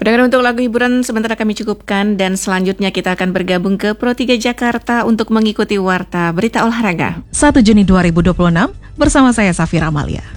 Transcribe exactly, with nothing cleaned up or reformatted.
Pendengar, untuk lagu hiburan sementara kami cukupkan dan selanjutnya kita akan bergabung ke Pro tiga Jakarta untuk mengikuti Warta Berita Olahraga. satu Juni dua ribu dua puluh enam bersama saya Safira Amalia.